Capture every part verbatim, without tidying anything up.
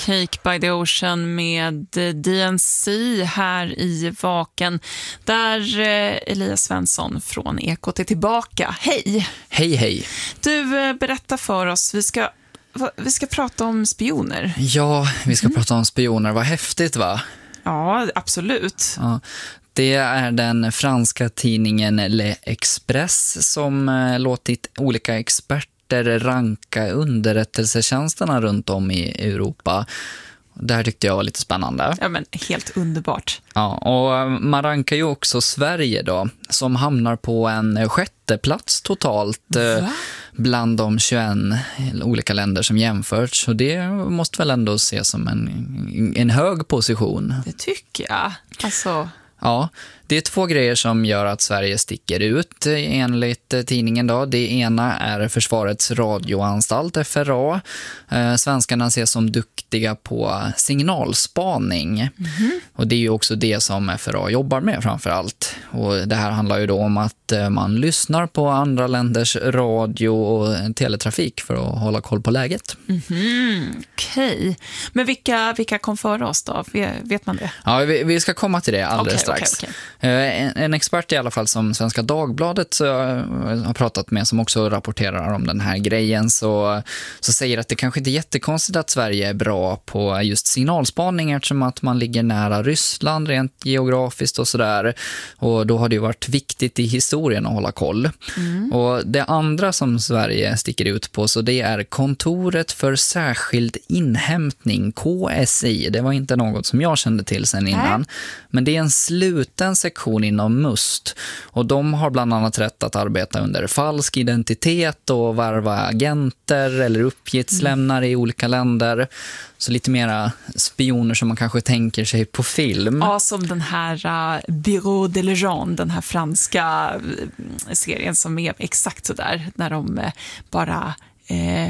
Cake by the Ocean med D N C här i Vaken, där Elias Svensson från Ekot är tillbaka. Hej! Hej, hej. Du, berättar för oss, vi ska, vi ska prata om spioner. Ja, vi ska mm. prata om spioner. Vad häftigt, va? Ja, absolut. Ja. Det är den franska tidningen Le Express som eh, låtit olika experter ranka underrättelsetjänsterna runt om i Europa. Det här tyckte jag var lite spännande. Ja, men helt underbart. Ja, och man rankar ju också Sverige då, som hamnar på en sjätte plats totalt eh, bland de tjugoett olika länder som jämförts. Så det måste väl ändå ses som en, en hög position. Det tycker jag. Alltså... Ja, det är två grejer som gör att Sverige sticker ut enligt tidningen då. Det ena är Försvarets radioanstalt, F R A. Eh, svenskarna ses som duktiga på signalspaning. Mm-hmm. Och det är ju också det som F R A jobbar med framför allt. Och det här handlar ju då om att man lyssnar på andra länders radio och teletrafik för att hålla koll på läget. Mm-hmm. Okej. Okay. Men vilka, vilka kom före oss då? Vet man det? Ja, vi, vi ska komma till det alldeles okay, strax. Okay, okay. En, en expert i alla fall som Svenska Dagbladet så, har pratat med, som också rapporterar om den här grejen, så, så säger att det kanske inte är jättekonstigt att Sverige är bra på just signalspaning, eftersom att man ligger nära Ryssland rent geografiskt och sådär. Och då har det ju varit viktigt i historien att hålla koll. Mm. Och det andra som Sverige sticker ut på, så det är Kontoret för särskild inhämtning, K S I. Det var inte något som jag kände till sen innan. Äh. Men det är en sluten sektion inom MUST, och de har bland annat rätt att arbeta under falsk identitet och varva agenter eller uppgiftslämnare mm. i olika länder. Så lite mera spioner som man kanske tänker sig på film. Ja, som den här uh, Bureau de Legend, den här franska uh, serien som är exakt så där, när de uh, bara uh, uh,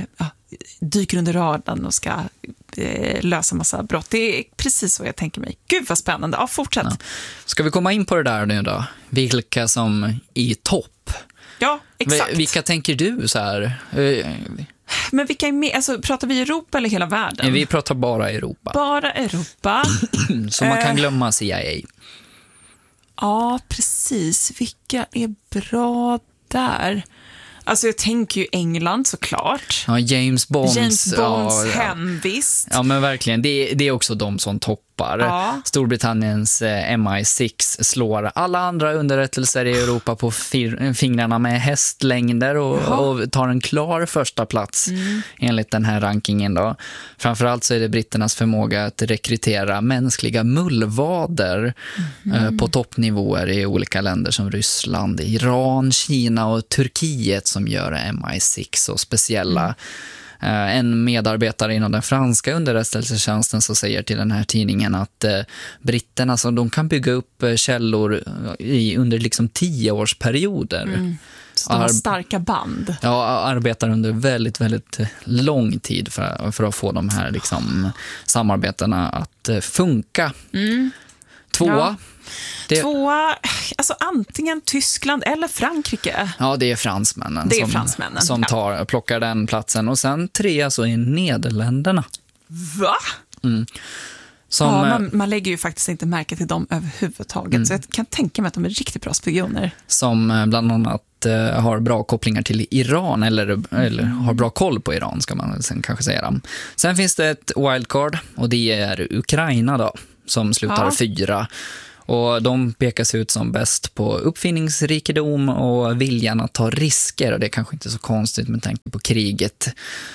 dyker under radarn och ska uh, lösa massa brott. Det är precis så jag tänker mig. Gud vad spännande. Ja, fortsätt. Ja. Ska vi komma in på det där nu då? Vilka som i topp? Ja, exakt. Vilka tänker du så här? Men vilka är med? Alltså, pratar vi Europa eller hela världen? Vi pratar bara Europa. Bara Europa. Så man kan glömma C I A. Ja, precis. Vilka är bra där? Alltså jag tänker ju England såklart. Ja, James Bonds. James Bonds ja, hemvist. Ja, men verkligen. Det, det är också de som toppar. Ja. Storbritanniens eh, M I sex slår alla andra underrättelser i Europa på fir- fingrarna med hästlängder och, och tar en klar första plats mm. enligt den här rankingen då. Framförallt så är det britternas förmåga att rekrytera mänskliga mullvader mm. eh, på toppnivåer i olika länder som Ryssland, Iran, Kina och Turkiet som gör M I sex så speciella. Mm. Uh, en medarbetare inom den franska underrättelsetjänsten så säger till den här tidningen att uh, britterna så de kan bygga upp uh, källor i, under liksom tioårsperioder. Mm. Så de har starka band. Ja, arbetar under väldigt, väldigt lång tid för, för att få de här liksom, samarbetena att uh, funka. Mm. Tvåa. Ja. Det... Tvåa, alltså antingen Tyskland eller Frankrike. Ja, det är fransmännen, det är som, fransmännen. som tar, plockar den platsen. Och sen tre så är Nederländerna. Va? Mm. Som, ja, man, man lägger ju faktiskt inte märke till dem överhuvudtaget. Mm. Så jag kan tänka mig att de är riktigt bra spioner. Som bland annat uh, har bra kopplingar till Iran. Eller, mm. eller har bra koll på Iran, ska man sen kanske säga. Sen finns det ett wildcard. Och det är Ukraina då. Som slutar ja. fyra. Och de pekas ut som bäst på uppfinningsrikedom och viljan att ta risker. Och det är kanske inte så konstigt med tanke på kriget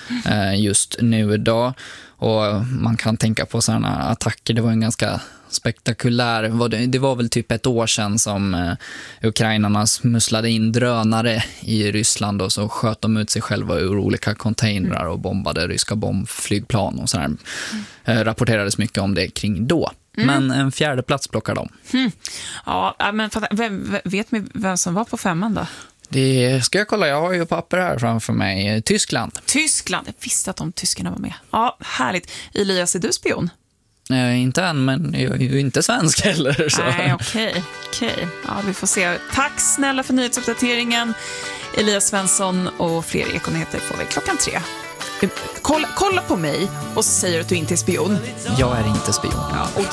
eh, just nu då. Och man kan tänka på sådana attacker. Det var en ganska spektakulär... Det var väl typ ett år sedan som eh, ukrainarna musslade in drönare i Ryssland. Och så sköt de ut sig själva ur olika containrar och bombade ryska bombflygplan. Och sådär. Eh, rapporterades mycket om det kring då. Mm. Men en fjärde plats plockar de. Mm. Ja, men vem, vet ni vem som var på femman då? Det ska jag kolla, jag har ju papper här framför mig. Tyskland. Tyskland, jag visste att de tyskarna var med. Ja, härligt. Elias, är du spion? Eh, inte än, men jag är ju inte svensk heller. Så. Nej, okej. Okay. Okay. Ja, vi får se. Tack snälla för nyhetsuppdateringen. Elias Svensson och fler Ekonyheter får vi klockan tre. kolla, kolla på mig och så säger du att du inte är spion. Jag är inte spion. Ja, och